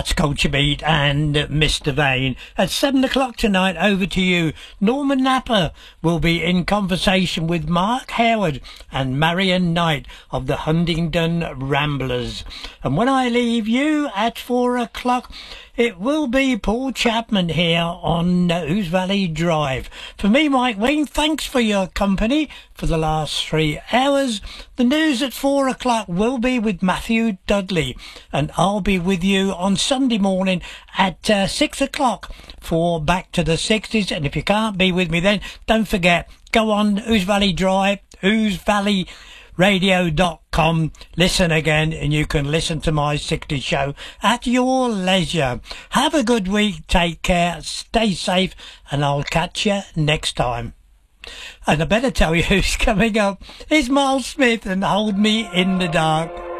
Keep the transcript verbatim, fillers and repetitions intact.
That's Culture Beat and Mister Vane. At seven o'clock tonight, over to you. Norman Napper will be in conversation with Mark Howard and Marion Knight of the Huntingdon Ramblers. And when I leave you at four o'clock, it will be Paul Chapman here on Ouse Valley Drive. For me, Mike Wing, thanks for your company for the last three hours. The news at four o'clock will be with Matthew Dudley, and I'll be with you on Sunday morning at uh, six o'clock for Back to the sixties. And if you can't be with me then, don't forget, go on Ouse Valley Drive, Ouse Valley radio dot com, listen again, and you can listen to my sixties show at your leisure. Have a good week, take care, stay safe, and I'll catch you next time. And I better tell you who's coming up. It's Miles Smith and Hold Me in the Dark.